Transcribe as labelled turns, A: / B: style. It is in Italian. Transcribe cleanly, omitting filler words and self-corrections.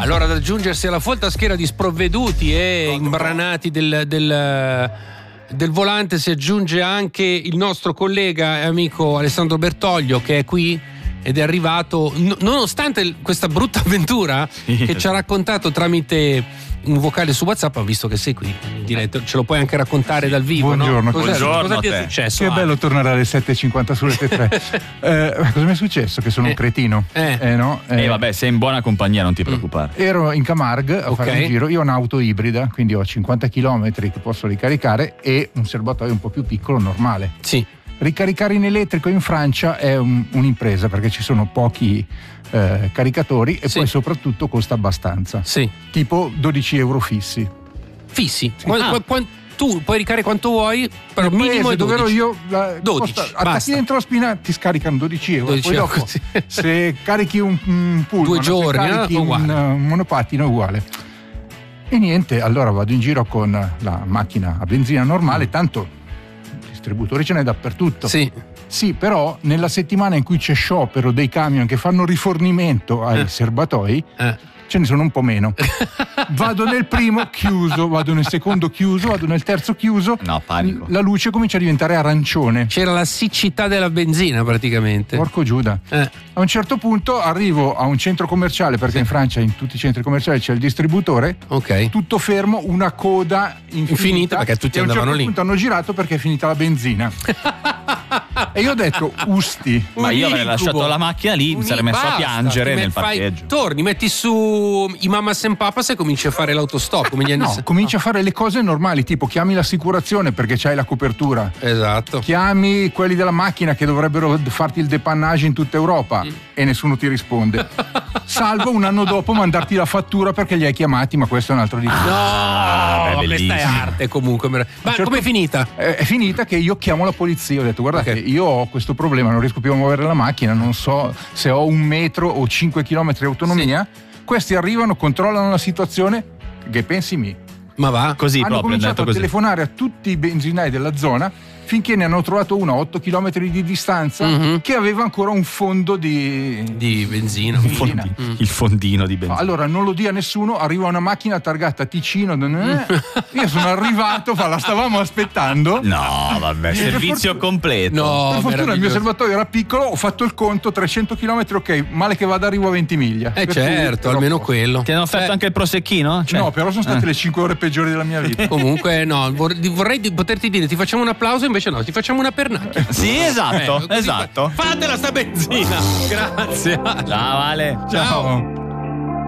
A: allora ad aggiungersi alla folta schiera di sprovveduti e imbranati del volante si aggiunge anche il nostro collega e amico Alessandro Bertoglio, che è qui ed è arrivato nonostante questa brutta avventura che ci ha raccontato tramite un vocale su WhatsApp. Ho visto che sei qui in diretta, ce lo puoi anche raccontare dal vivo.
B: Buongiorno,
A: no? Cosa ti è successo?
B: Che bello tornare alle 7.50 su Rete 3. Cosa mi è successo? Che sono un cretino. No?
C: Vabbè, sei in buona compagnia, non ti preoccupare.
B: Ero in Camargue a fare un giro. Io ho un'auto ibrida, quindi ho 50 km che posso ricaricare e un serbatoio un po' più piccolo, normale.
A: Sì.
B: Ricaricare in elettrico in Francia è un'impresa, perché ci sono pochi caricatori e poi soprattutto costa abbastanza.
A: Sì.
B: Tipo 12 euro fissi.
A: Fissi? Tu puoi ricaricare quanto vuoi, però minimo è 12.
B: Dove ero io
A: 12.
B: Attacchi dentro la spina, ti scaricano 12 euro.
A: 12
B: poi dopo
A: euro, sì.
B: Se carichi un pullman,
A: 2 giorni,
B: se carichi un monopattino è uguale. E niente, allora vado in giro con la macchina a benzina normale, tanto distributori ce n'è dappertutto. Sì, però nella settimana in cui c'è sciopero dei camion che fanno rifornimento ai serbatoi, ce ne sono un po' meno. Vado nel primo, chiuso, vado nel secondo, chiuso, vado nel terzo, chiuso.
C: No, panico.
B: La luce comincia a diventare arancione.
A: C'era la siccità della benzina praticamente.
B: Porco Giuda. A un certo punto arrivo a un centro commerciale, perché in Francia in tutti i centri commerciali c'è il distributore. Tutto fermo, una coda infinita
A: perché tutti andavano lì.
B: A un certo punto hanno girato perché è finita la benzina. E io ho detto usti.
C: Ma io avrei lasciato la macchina lì, mi sarei messo a piangere nel parcheggio.
A: Torni, metti su i Mamas and Papas e cominci a fare l'autostop come gli anni.
B: Cominci a fare le cose normali, tipo chiami l'assicurazione perché c'hai la copertura.
A: Esatto.
B: Chiami quelli della macchina che dovrebbero farti il depannage in tutta Europa e nessuno ti risponde. Salvo un anno dopo mandarti la fattura perché li hai chiamati, ma questo è un altro discorso.
A: No, questa è arte comunque. Ma com'è finita?
B: È finita che io chiamo la polizia, ho detto guardate, io ho questo problema, non riesco più a muovere la macchina, non so se ho 1 metro o 5 chilometri di autonomia. Questi arrivano, controllano la situazione, che pensi mi?
A: Ma va?
C: Così
B: hanno
C: proprio,
B: cominciato a
C: così.
B: telefonare a tutti i benzinai della zona finché ne hanno trovato uno a 8 km di distanza che aveva ancora un fondo
A: di benzina.
C: Il fondino di benzina.
B: Allora non lo dia a nessuno, arriva una macchina targata Ticino. Io sono arrivato, la stavamo aspettando.
C: No, vabbè, servizio completo.
A: No,
B: per fortuna il mio serbatoio era piccolo, ho fatto il conto, 300 km, ok, male che vada arrivo a Ventimiglia.
A: Certo, almeno quello.
C: Ti hanno offerto anche il prosecchino?
B: No, però sono state le 5 ore peggiori della mia vita.
A: Comunque no, vorrei poterti dire ti facciamo un applauso, invece no, ti facciamo una pernacchia.
C: Sì, esatto, esatto.
A: Fatela sta benzina. Grazie.
C: Ciao Ale.
B: Ciao.